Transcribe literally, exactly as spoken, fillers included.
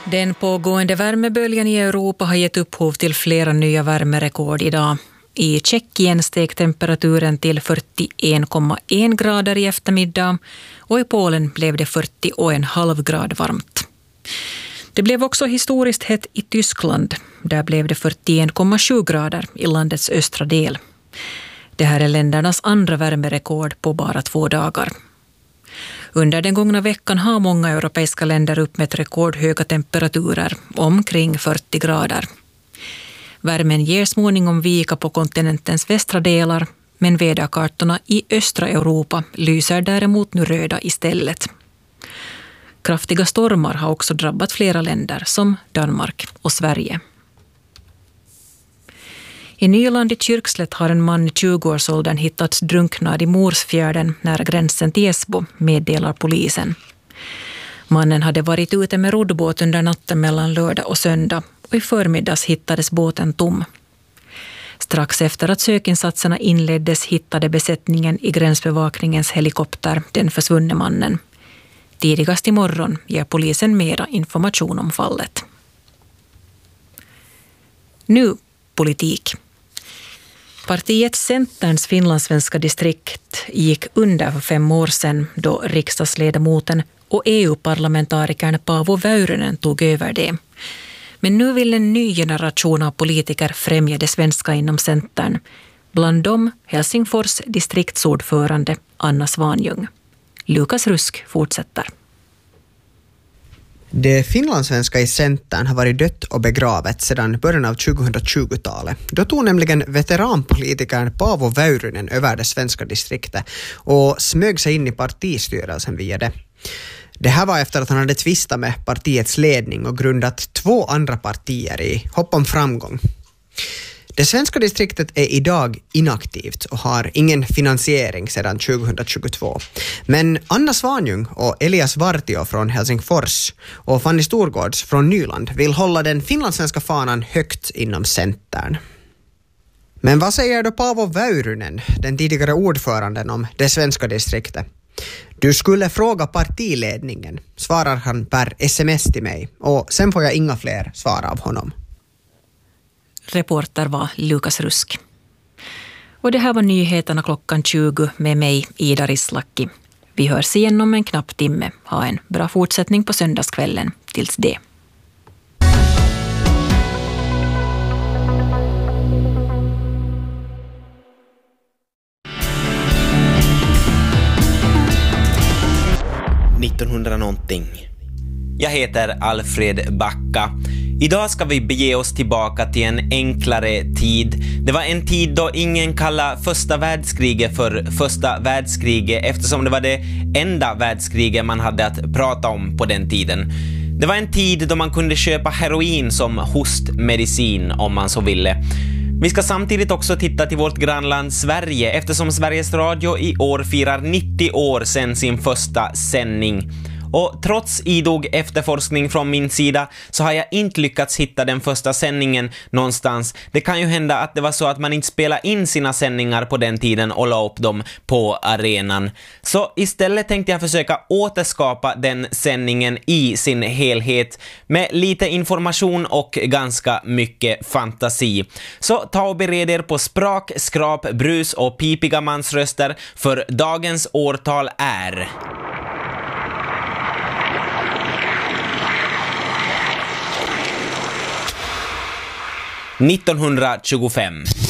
Den pågående värmeböljan i Europa har gett upphov till flera nya värmerekord idag. I Tjeckien steg temperaturen till fyrtioen komma en grader i eftermiddag och i Polen blev det fyrtio komma fem grad varmt. Det blev också historiskt hett i Tyskland. Där blev det fyrtioen komma sju grader i landets östra del. Det här är ländernas andra värmerekord på bara två dagar. Under den gångna veckan har många europeiska länder uppmätt rekordhöga temperaturer, omkring fyrtio grader. Värmen ger småningom vika på kontinentens västra delar, men väderkartorna i östra Europa lyser däremot nu röda istället. Kraftiga stormar har också drabbat flera länder som Danmark och Sverige. I Nyland i Kyrkslätt har en man i tjugoårsåldern hittats drunknad i Morsfjärden nära gränsen till Esbo, meddelar polisen. Mannen hade varit ute med roddbåt under natten mellan lördag och söndag och i förmiddags hittades båten tom. Strax efter att sökinsatserna inleddes hittade besättningen i gränsbevakningens helikopter den försvunne mannen. Tidigast imorgon ger polisen mera information om fallet. Nu politik. Partiet Centerns finlandssvenska distrikt gick under för fem år sedan då riksdagsledamoten och E U-parlamentarikern Paavo Väyrynen tog över det. Men nu vill en ny generation av politiker främja det svenska inom Centern. Bland dem Helsingfors distriktsordförande Anna Svanjung. Lukas Rusk fortsätter. Det finlandssvenska i Centern har varit dött och begravet sedan början av tjugohundratjugotalet. Då tog nämligen veteranpolitikern Paavo Väyrynen över det svenska distriktet och smög sig in i partistyrelsen via det. Det här var efter att han hade tvistat med partiets ledning och grundat två andra partier i hopp om framgång. Det svenska distriktet är idag inaktivt och har ingen finansiering sedan tjugohundratjugotvå. Men Anna Svanjung och Elias Vartio från Helsingfors och Fanny Storgårds från Nyland vill hålla den finlandssvenska fanan högt inom Centern. Men vad säger då Paavo Väyrynen, den tidigare ordföranden, om det svenska distriktet? Du skulle fråga partiledningen, svarar han per sms till mig, och sen får jag inga fler svar av honom. Reporter var Lukas Rusk. Och det här var nyheterna klockan tjugo med mig, Ida Rislaki. Vi hörs igen om en knapp timme. Ha en bra fortsättning på söndagskvällen. Tills det. nittonhundra någonting. Jag heter Alfred Backa. Idag ska vi bege oss tillbaka till en enklare tid. Det var en tid då ingen kallade första världskriget för första världskriget, eftersom det var det enda världskriget man hade att prata om på den tiden. Det var en tid då man kunde köpa heroin som hostmedicin om man så ville. Vi ska samtidigt också titta till vårt grannland Sverige, eftersom Sveriges Radio i år firar nittio år sedan sin första sändning. Och trots idog efterforskning från min sida så har jag inte lyckats hitta den första sändningen någonstans. Det kan ju hända att det var så att man inte spelade in sina sändningar på den tiden och la upp dem på arenan. Så istället tänkte jag försöka återskapa den sändningen i sin helhet med lite information och ganska mycket fantasi. Så ta och bered er på sprak, skrap, brus och pipiga mansröster, för dagens årtal är... nittonhundratjugofem.